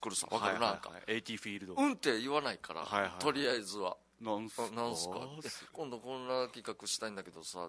くるさ。わかる、なんか。 AT フィールド。 うんって言わないから、 はいはい、 とりあえずは。 なんすか今度こんな企画したいんだけどさ、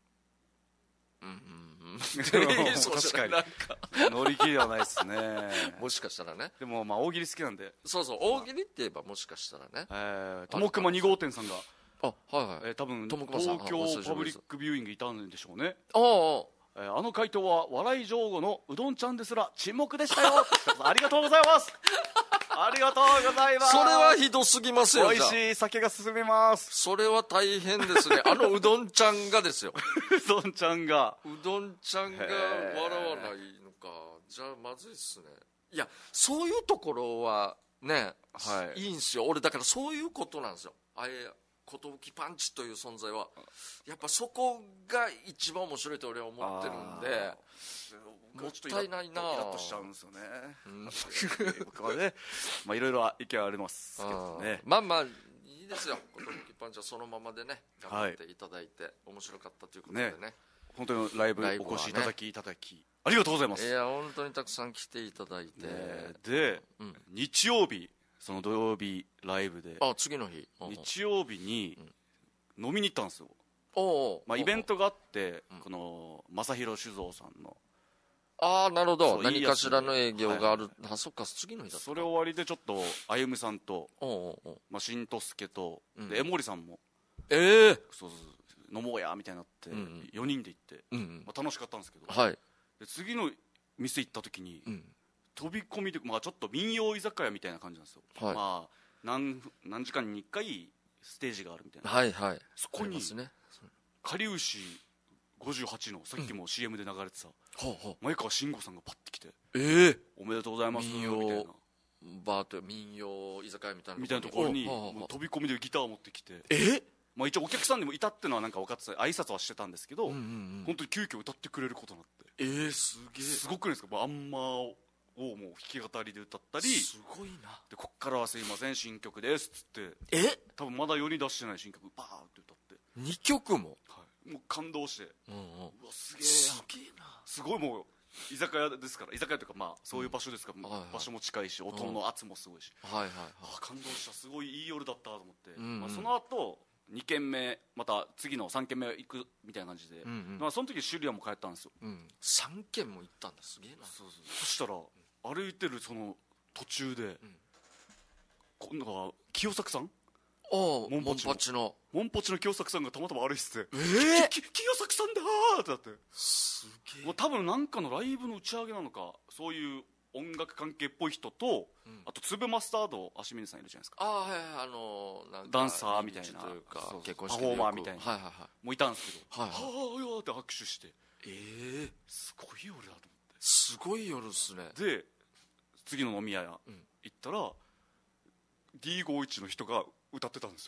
確かになんか乗り気ではないですね。 もしかしたらね。 でもまあ大喜利好きなんで。 そうそう、大喜利って言えばもしかしたらね。 ともくま2号店さんが、 はいはい、 多分東京パブリックビューイングいたんでしょうね。あの回答は笑い上手のうどんちゃんですら沈黙でしたよありがとうございますありがとうございます。 それはひどすぎますよ。 美味しい酒が進めます。 それは大変ですね。うどんちゃんがですようどんちゃんが笑わないのか。じゃあまずいっすね。いや、そういうところはね、いいんすよ。俺だからそういうことなんですよ。寿パンチという存在はやっぱそこが一番面白いと俺は思ってるんで、もったいないな。 イラッとしちゃうんですよね、僕はね。いろいろ意見はありますけどね。 まあまあいいですよ。寿パンチはそのままでね、頑張っていただいて、面白かったということでね。 本当にライブお越しいただきありがとうございます。 いや本当にたくさん来ていただいて、 で、日曜日、その土曜日ライブで、 次の日日曜日に飲みに行ったんですよ。イベントがあって、この正弘酒造さんの、 なるほど、何かしらの営業がある。そっか、次の日だった。 それ終わりでちょっとあゆむさんとしんとすけと江森さんもそう飲もうやみたいになって4人で行って、楽しかったんですけど、で次の店行った時に飛び込みで、ちょっと民謡居酒屋みたいな感じなんですよ。何時間に1回ステージがあるみたいな。そこにかりゆし58のさっきも CM で流れてた前川慎吾さんがパッて来て「おめでとうございます」みたいなバーと民謡居酒屋みたいなところに飛び込みでギターを持ってきて、一応お客さんでもいたってのはなんか分かってた、挨拶はしてたんですけど、本当に急遽歌ってくれることになって、すごくないですか。あんまをもう弾き語りで歌ったり、 すごいな。 でこっからはすいません新曲ですっつって、多分まだ世に出してない新曲バーって歌って 2曲も、 もう感動して、うわすげえな、 すごい。もう居酒屋ですから、居酒屋というかそういう場所ですから、場所も近いし音の圧もすごいし、感動した。すごいいい夜だったと思って、その後2軒目また次の3軒目行くみたいな感じで、その時シュリアも帰ったんですよ。 3軒も行ったんだ、すげえな。 そしたら歩いてるその途中で、今度は清作さん、 モンパチの清作さんがたまたま歩いてて、清作さんだーってなって、 すげえ。 もう多分なんかのライブの打ち上げなのか、そういう音楽関係っぽい人と、あと粒マスタード芦峰さんいるじゃないですか。 なんかダンサーみたいな結婚パフォーマーみたいなもいたんですけど、 はーよーって握手して、すごい夜だと思って、 すごい夜っすね。 で次の飲み屋行ったら D51 の人が歌ってたんですよ。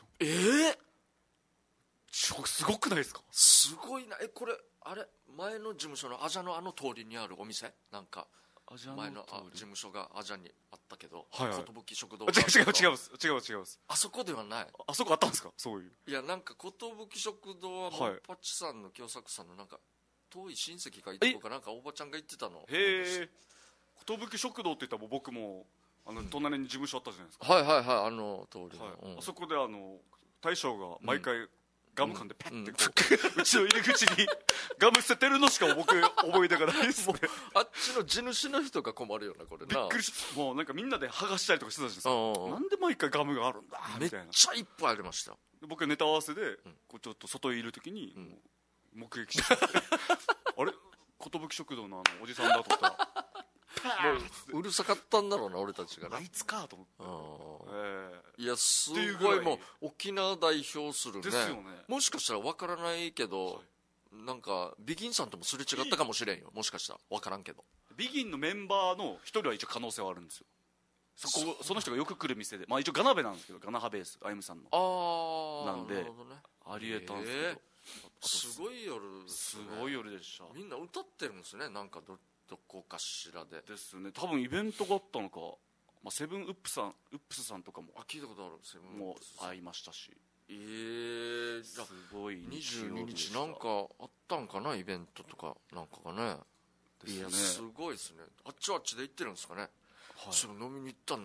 すごくないですか。 すごいな。これ前の事務所のアジャの通りにあるお店、なんか前の事務所がアジャにあったけど、寿食堂。 違う。 あそこではない。 あそこあったんですか。そういう、 いや、なんか寿食堂はモンパチさんの清作さんのなんか遠い親戚がいたとか、なんかおばちゃんが言ってたの。 へえ。寿食堂って言ったら僕も隣に事務所あったじゃないですか。 通りの、 あそこで大将が毎回ガム噛んでペッてうちの入り口にガム捨ててるのしか僕覚えてがないですね。 あっちの地主の人が困るよな、これな。 びっくりした。もうなんかみんなで剥がしたりとかしてたじゃないですか。なんで毎回ガムがあるんだみたいな。 めっちゃいっぱいありました。 僕はネタ合わせでちょっと外にいる時に目撃してあれ寿食堂のおじさんだと思ったらもううるさかったんだろうな、俺たちがね。 あいつかと思って。 いや、すごい。もう沖縄代表するね。 ですよね。 もしかしたら分からないけど、なんかビギンさんともすれ違ったかもしれんよ。もしかしたら分からんけど、 ビギンのメンバーの一人は一応可能性はあるんですよ。その人がよく来る店で、一応ガナベなんですけど、ガナハベースあゆむさんのなんでありえたんですけど、 すごい夜でした。 みんな歌ってるんですね、なんかどこかしらで。 ですね。多分イベントがあったのか、セブンウップスさんとかも聞いたことある。セブンも会いましたし、 すごい 22日なんかあったんかな、イベントとかなんかがね。いや、すごいですね。あっちはあっちで行ってるんですかね。 それ飲みに行ったん